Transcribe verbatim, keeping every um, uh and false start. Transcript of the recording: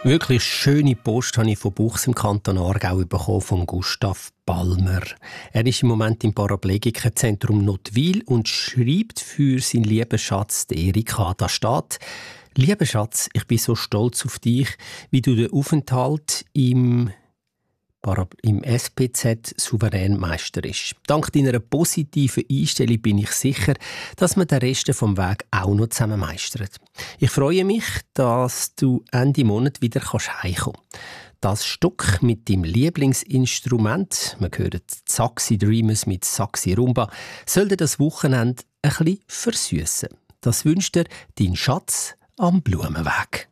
Wirklich schöne Post habe ich von Buchs im Kanton Aargau bekommen, von Gustav Balmer. Er ist im Moment im Paraplegikerzentrum Nottwil und schreibt für seinen lieben Schatz Erika. Da steht: «Lieber Schatz, ich bin so stolz auf dich, wie du den Aufenthalt im Para- im S P Z souverän meisterst. Dank deiner positiven Einstellung bin ich sicher, dass wir den Rest vom Weg auch noch zusammen meistern. Ich freue mich, dass du Ende Monat wieder heimkommen kannst. Das Stück mit deinem Lieblingsinstrument, wir hören Saxi Dreamers mit Saxi Rumba, soll dir das Wochenende ein bisschen versüssen. Das wünscht dir dein Schatz am Blumenweg.»